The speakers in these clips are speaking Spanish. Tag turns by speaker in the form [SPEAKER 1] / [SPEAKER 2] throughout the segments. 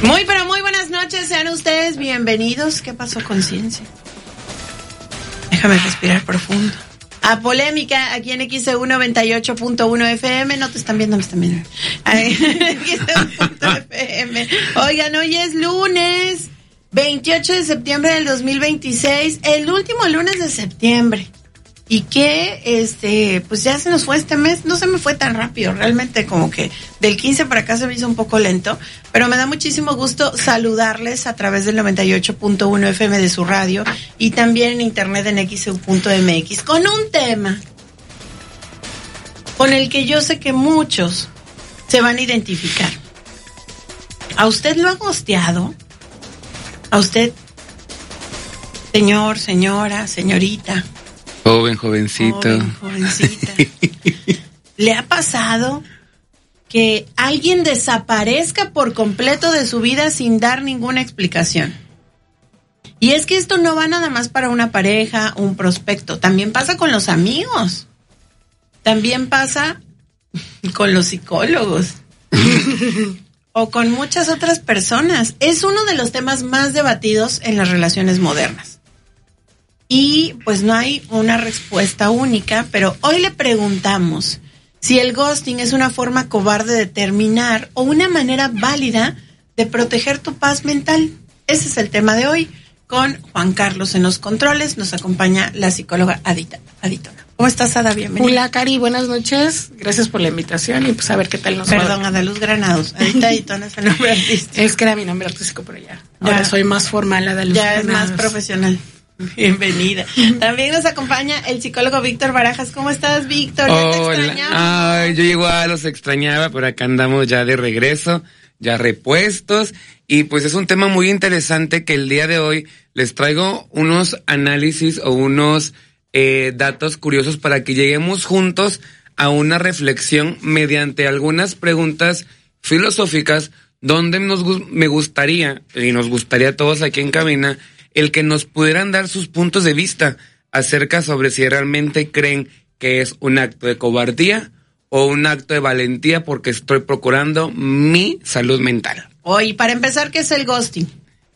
[SPEAKER 1] Pero muy buenas noches, sean ustedes bienvenidos. ¿Qué pasó, conciencia? Déjame respirar profundo. A Polémica, aquí en XEU 98.1 FM. No te están viendo, me están viendo. XEU.FM. Oigan, hoy es lunes 28 de septiembre del 2026, el último lunes de septiembre. Y que, pues ya se nos fue este mes, no se me fue tan rápido, realmente como que del 15 para acá se me hizo un poco lento, pero me da muchísimo gusto saludarles a través del 98.1 FM de su radio y también en internet en xeu.mx con un tema con el que yo sé que muchos se van a identificar. ¿A usted lo ha gosteado? ¿A usted, señor, señora, señorita?
[SPEAKER 2] Jovencita.
[SPEAKER 1] ¿Le ha pasado que alguien desaparezca por completo de su vida sin dar ninguna explicación? Y es que esto no va nada más para una pareja, un prospecto, también pasa con los amigos, también pasa con los psicólogos o con muchas otras personas. Es uno de los temas más debatidos en las relaciones modernas. Y pues no hay una respuesta única, pero hoy le preguntamos si el ghosting es una forma cobarde de terminar o una manera válida de proteger tu paz mental. Ese es el tema de hoy. Con Juan Carlos en los controles nos acompaña la psicóloga Aditona. ¿Cómo estás, Ada? Bienvenida.
[SPEAKER 3] Hola, Cari, buenas noches. Gracias por la invitación y pues a ver qué tal nos va.
[SPEAKER 1] Perdón, Adaluz Granados. Aditona es el nombre artístico.
[SPEAKER 3] Es que era mi nombre artístico, pero ya. Ahora soy más formal, Adaluz Granados.
[SPEAKER 1] Ya es más profesional. Bienvenida. También nos acompaña el psicólogo Víctor Barajas. ¿Cómo estás, Víctor? ¿Ya te extrañaba?
[SPEAKER 2] Ay, yo igual los extrañaba, pero acá andamos ya de regreso, ya repuestos. Y pues es un tema muy interesante que el día de hoy les traigo unos análisis o unos datos curiosos para que lleguemos juntos a una reflexión mediante algunas preguntas filosóficas donde me gustaría, y nos gustaría a todos aquí en cabina, el que nos pudieran dar sus puntos de vista acerca sobre si realmente creen que es un acto de cobardía o un acto de valentía porque estoy procurando mi salud mental.
[SPEAKER 1] Oye, para empezar, ¿qué es el ghosting?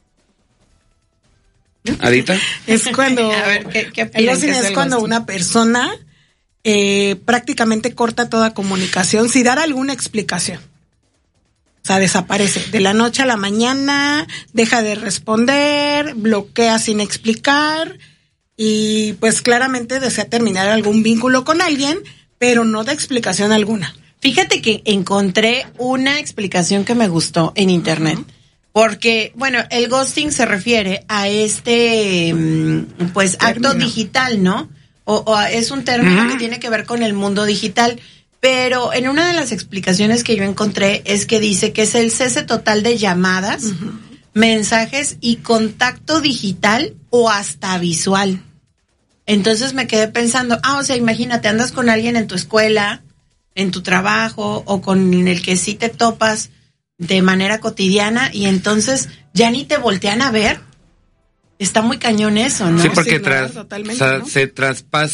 [SPEAKER 2] ¿Adita?
[SPEAKER 3] Es cuando,
[SPEAKER 1] a ver, ¿qué
[SPEAKER 3] el ghosting es cuando una persona prácticamente corta toda comunicación sin dar alguna explicación. O sea, desaparece de la noche a la mañana, deja de responder, bloquea sin explicar y pues claramente desea terminar algún vínculo con alguien, pero no da explicación alguna.
[SPEAKER 1] Fíjate que encontré una explicación que me gustó en internet, porque, bueno, el ghosting se refiere a este, pues, acto digital, ¿no? O es un término que tiene que ver con el mundo digital. Pero en una de las explicaciones que yo encontré es que dice que es el cese total de llamadas, mensajes y contacto digital o hasta visual. Entonces me quedé pensando, o sea, imagínate, andas con alguien en tu escuela, en tu trabajo o con el que sí te topas de manera cotidiana y entonces ya ni te voltean a ver. Está muy cañón eso, ¿no?
[SPEAKER 2] Sí, porque
[SPEAKER 3] ¿no?
[SPEAKER 2] se traspasa